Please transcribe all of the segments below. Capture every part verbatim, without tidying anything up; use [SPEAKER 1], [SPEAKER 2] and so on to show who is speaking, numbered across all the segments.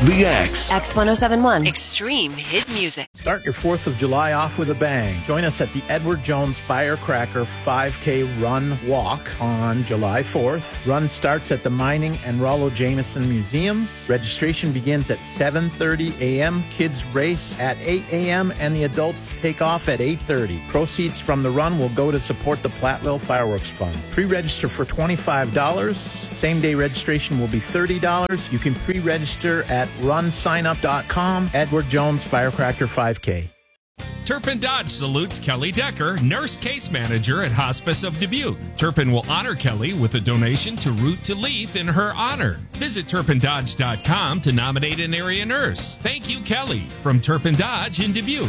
[SPEAKER 1] The X.
[SPEAKER 2] X one oh seven point one. Extreme hit music.
[SPEAKER 3] Start your fourth of July off with a bang. Join us at the Edward Jones Firecracker five K Run Walk on July fourth. Run starts at the Mining and Rollo Jameson Museums. Registration begins at seven thirty a.m. Kids race at eight a.m. and the adults take off at eight thirty. Proceeds from the run will go to support the Platteville Fireworks Fund. Pre-register for twenty-five dollars. Same-day registration will be thirty dollars. You can pre-register at run sign up dot com. Edward Jones Firecracker five K.
[SPEAKER 4] Turpin Dodge salutes Kelly Decker, nurse case manager at Hospice of Dubuque. Turpin will honor Kelly with a donation to Root to Leaf in her honor. Visit turpin dodge dot com to nominate an area nurse. Thank you, Kelly, from Turpin Dodge in Dubuque.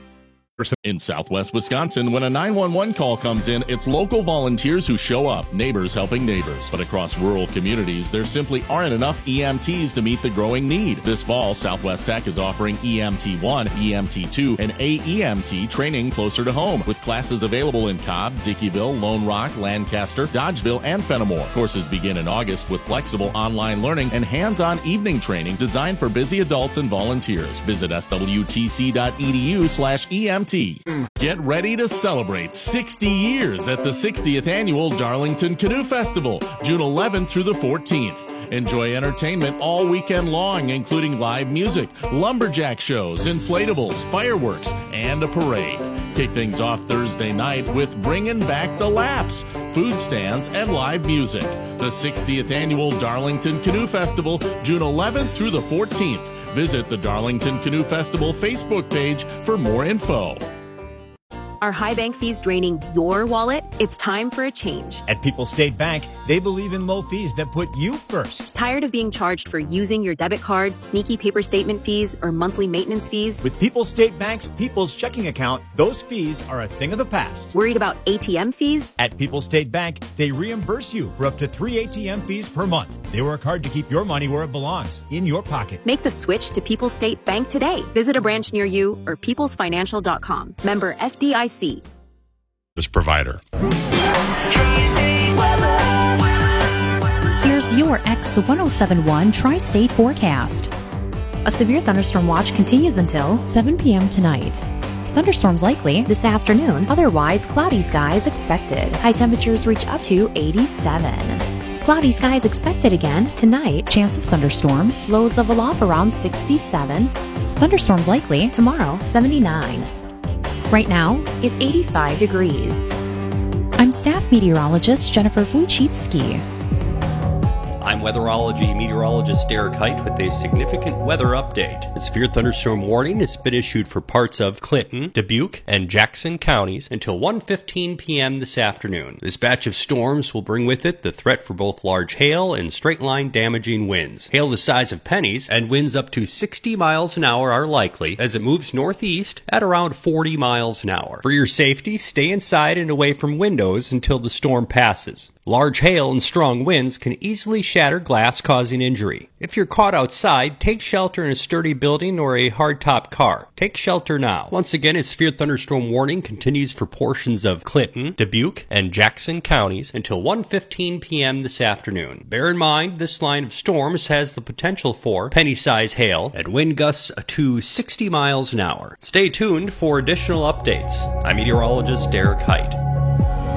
[SPEAKER 5] In Southwest Wisconsin, when a nine one one call comes in, it's local volunteers who show up, neighbors helping neighbors. But across rural communities, there simply aren't enough E M Ts to meet the growing need. This fall, Southwest Tech is offering E M T one, E M T two, and A E M T training closer to home, with classes available in Cobb, Dickeyville, Lone Rock, Lancaster, Dodgeville, and Fenimore. Courses begin in August with flexible online learning and hands-on evening training designed for busy adults and volunteers. Visit S W T C dot E D U slash E M T. Get ready to celebrate sixty years at the sixtieth Annual Darlington Canoe Festival, June eleventh through the fourteenth. Enjoy entertainment all weekend long, including live music, lumberjack shows, inflatables, fireworks, and a parade. Kick things off Thursday night with Bringing Back the Laps, food stands, and live music. The sixtieth Annual Darlington Canoe Festival, June eleventh through the fourteenth. Visit the Darlington Canoe Festival Facebook page for more info.
[SPEAKER 6] Are high bank fees draining your wallet? It's time for a change.
[SPEAKER 7] At People's State Bank, they believe in low fees that put you first.
[SPEAKER 6] Tired of being charged for using your debit card, sneaky paper statement fees, or monthly maintenance fees?
[SPEAKER 7] With People's State Bank's People's Checking Account, those fees are a thing of the past.
[SPEAKER 6] Worried about A T M fees?
[SPEAKER 7] At People's State Bank, they reimburse you for up to three A T M fees per month. They work hard to keep your money where it belongs, in your pocket.
[SPEAKER 6] Make the switch to People's State Bank today. Visit a branch near you or peoples financial dot com. Member F D I C.
[SPEAKER 8] Provider.
[SPEAKER 9] Here's your X one oh seven point one Tri-State forecast. A severe thunderstorm watch continues until seven p.m. tonight. Thunderstorms likely this afternoon, otherwise cloudy skies expected. High temperatures reach up to eighty-seven. Cloudy skies expected again tonight, chance of thunderstorms, lows of a low around sixty-seven. Thunderstorms likely tomorrow, seventy-nine. Right now, it's eighty-five degrees. I'm staff meteorologist Jennifer Wojcicki.
[SPEAKER 10] I'm weatherology meteorologist Derek Height with a significant weather update. A severe thunderstorm warning has been issued for parts of Clinton, Dubuque, and Jackson counties until one fifteen p.m. this afternoon. This batch of storms will bring with it the threat for both large hail and straight-line damaging winds. Hail the size of pennies and winds up to sixty miles an hour are likely as it moves northeast at around forty miles an hour. For your safety, stay inside and away from windows until the storm passes. Large hail and strong winds can easily shatter glass, causing injury. If you're caught outside, take shelter in a sturdy building or a hardtop car. Take shelter now. Once again, a severe thunderstorm warning continues for portions of Clinton, Dubuque, and Jackson counties until one fifteen p.m. this afternoon. Bear in mind, this line of storms has the potential for penny-size hail and wind gusts to sixty miles an hour. Stay tuned for additional updates. I'm meteorologist Derek Height.